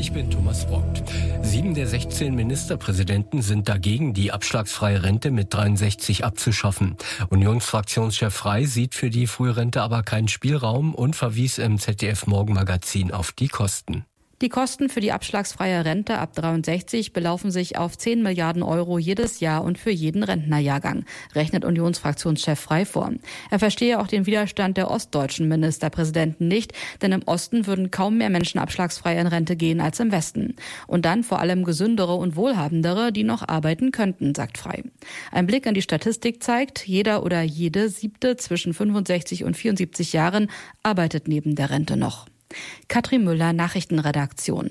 Ich bin Thomas Vogt. 7 der 16 Ministerpräsidenten sind dagegen, die abschlagsfreie Rente mit 63 abzuschaffen. Unionsfraktionschef Frey sieht für die Frührente aber keinen Spielraum und verwies im ZDF-Morgenmagazin auf die Kosten. Die Kosten für die abschlagsfreie Rente ab 63 belaufen sich auf 10 Milliarden Euro jedes Jahr und für jeden Rentnerjahrgang, rechnet Unionsfraktionschef Frey vor. Er verstehe auch den Widerstand der ostdeutschen Ministerpräsidenten nicht, denn im Osten würden kaum mehr Menschen abschlagsfrei in Rente gehen als im Westen. Und dann vor allem gesündere und wohlhabendere, die noch arbeiten könnten, sagt Frey. Ein Blick in die Statistik zeigt, jeder oder jede Siebte zwischen 65 und 74 Jahren arbeitet neben der Rente noch. Katrin Müller, Nachrichtenredaktion.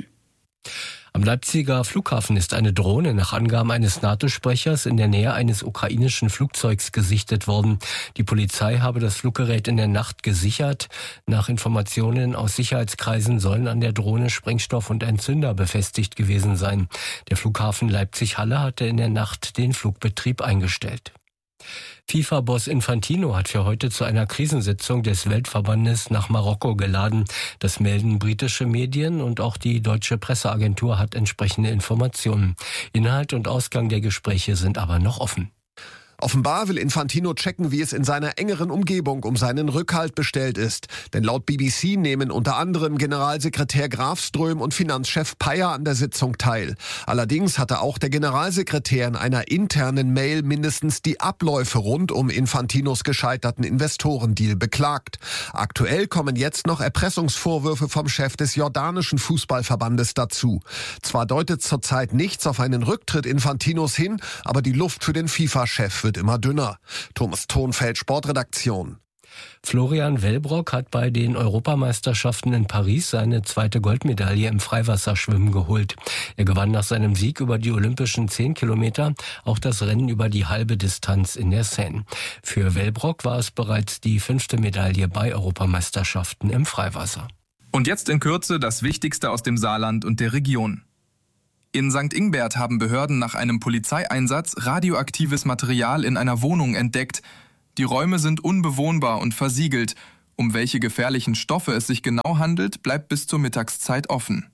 Am Leipziger Flughafen ist eine Drohne nach Angaben eines NATO-Sprechers in der Nähe eines ukrainischen Flugzeugs gesichtet worden. Die Polizei habe das Fluggerät in der Nacht gesichert. Nach Informationen aus Sicherheitskreisen sollen an der Drohne Sprengstoff und Entzünder befestigt gewesen sein. Der Flughafen Leipzig-Halle hatte in der Nacht den Flugbetrieb eingestellt. FIFA-Boss Infantino hat für heute zu einer Krisensitzung des Weltverbandes nach Marokko geladen. Das melden britische Medien und auch die deutsche Presseagentur hat entsprechende Informationen. Inhalt und Ausgang der Gespräche sind aber noch offen. Offenbar will Infantino checken, wie es in seiner engeren Umgebung um seinen Rückhalt bestellt ist. Denn laut BBC nehmen unter anderem Generalsekretär Grafström und Finanzchef Payer an der Sitzung teil. Allerdings hatte auch der Generalsekretär in einer internen Mail mindestens die Abläufe rund um Infantinos gescheiterten Investorendeal beklagt. Aktuell kommen jetzt noch Erpressungsvorwürfe vom Chef des jordanischen Fußballverbandes dazu. Zwar deutet zurzeit nichts auf einen Rücktritt Infantinos hin, aber die Luft für den FIFA-Chef wird immer dünner. Thomas Thonfeld, Sportredaktion. Florian Wellbrock hat bei den Europameisterschaften in Paris seine zweite Goldmedaille im Freiwasserschwimmen geholt. Er gewann nach seinem Sieg über die olympischen 10 Kilometer auch das Rennen über die halbe Distanz in der Seine. Für Wellbrock war es bereits die 5. Medaille bei Europameisterschaften im Freiwasser. Und jetzt in Kürze das Wichtigste aus dem Saarland und der Region. In St. Ingbert haben Behörden nach einem Polizeieinsatz radioaktives Material in einer Wohnung entdeckt. Die Räume sind unbewohnbar und versiegelt. Um welche gefährlichen Stoffe es sich genau handelt, bleibt bis zur Mittagszeit offen.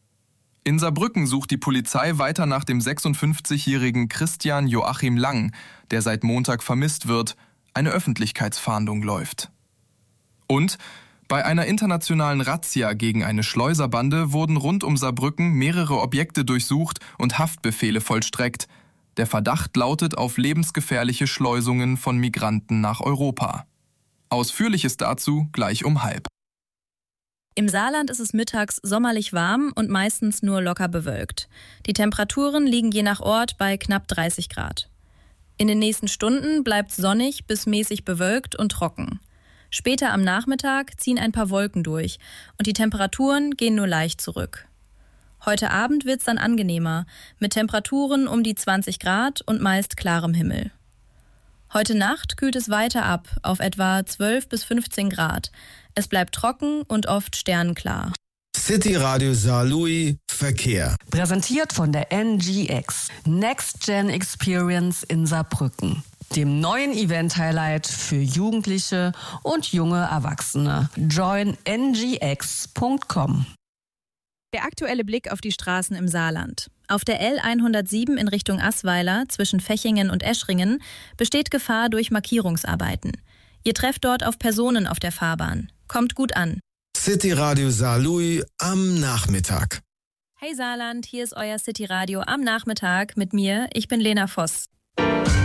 In Saarbrücken sucht die Polizei weiter nach dem 56-jährigen Christian Joachim Lang, der seit Montag vermisst wird. Eine Öffentlichkeitsfahndung läuft. Und bei einer internationalen Razzia gegen eine Schleuserbande wurden rund um Saarbrücken mehrere Objekte durchsucht und Haftbefehle vollstreckt. Der Verdacht lautet auf lebensgefährliche Schleusungen von Migranten nach Europa. Ausführliches dazu gleich um 12:30. Im Saarland ist es mittags sommerlich warm und meistens nur locker bewölkt. Die Temperaturen liegen je nach Ort bei knapp 30 Grad. In den nächsten Stunden bleibt es sonnig bis mäßig bewölkt und trocken. Später am Nachmittag ziehen ein paar Wolken durch und die Temperaturen gehen nur leicht zurück. Heute Abend wird es dann angenehmer, mit Temperaturen um die 20 Grad und meist klarem Himmel. Heute Nacht kühlt es weiter ab auf etwa 12 bis 15 Grad. Es bleibt trocken und oft sternenklar. City Radio Saarlouis Verkehr. Präsentiert von der NGX, Next Gen Experience in Saarbrücken, dem neuen Event-Highlight für Jugendliche und junge Erwachsene. Join ngx.com. Der aktuelle Blick auf die Straßen im Saarland. Auf der L107 in Richtung Assweiler zwischen Fechingen und Eschringen besteht Gefahr durch Markierungsarbeiten. Ihr trefft dort auf Personen auf der Fahrbahn. Kommt gut an. City Radio Saarlouis am Nachmittag. Hey Saarland, hier ist euer City Radio am Nachmittag mit mir. Ich bin Lena Voss.